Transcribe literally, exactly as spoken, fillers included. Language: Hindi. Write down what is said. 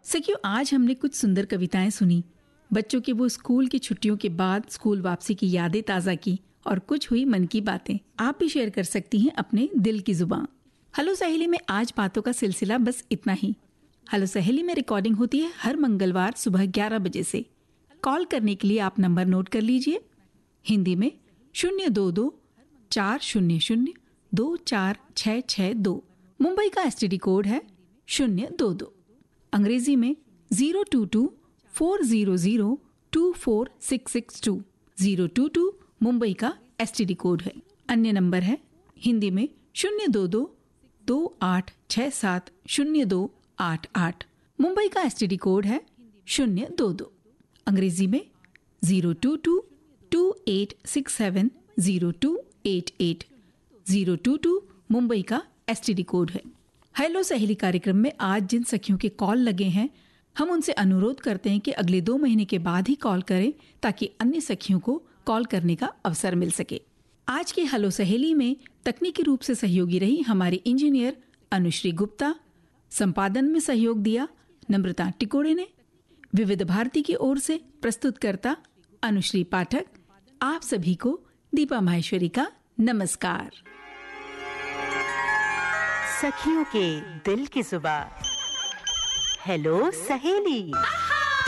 सखियों, आज हमने कुछ सुंदर कविताएं सुनी। बच्चों के वो स्कूल की छुट्टियों के बाद स्कूल वापसी की यादें ताज़ा की और कुछ हुई मन की बातें। आप भी शेयर कर सकती हैं अपने दिल की जुबान। हेलो सहेली में आज बातों का सिलसिला बस इतना ही। हेलो सहेली में रिकॉर्डिंग होती है हर मंगलवार सुबह ग्यारह बजे से। कॉल करने के लिए आप नंबर नोट कर लीजिए। हिंदी में शून्य दो दो चार शून्य शून्य दो चार छः छः दो। मुंबई का एसटीडी कोड है शून्य दो दो। अंग्रेजी में zero to to four zero zero to four six six to. Zero to to Mumbai का एसटीडी कोड है। अन्य नंबर है हिंदी में शून्य दो दो दो आठ छः सात शून्य दो आठ आठ। मुंबई का एसटीडी कोड है शून्य दो दो। अंग्रेजी में zero to to to eight six seven zero to eight eight. Zero to to Mumbai का एसटीडी कोड है। हेलो सहेली कार्यक्रम में आज जिन सखियों के कॉल लगे हैं, हम उनसे अनुरोध करते हैं कि अगले दो महीने के बाद ही कॉल करें ताकि अन्य सखियों को कॉल करने का अवसर मिल सके। आज की हेलो सहेली में तकनीकी रूप से सहयोगी रही हमारी इंजीनियर अनुश्री गुप्ता। संपादन में सहयोग दिया नम्रता टिकोड़े ने। विविध भारती की ओर से प्रस्तुतकर्ता अनुश्री पाठक। आप सभी को दीपा माहेश्वरी का नमस्कार। सखियों के दिल की जुबान। हेलो सहेली।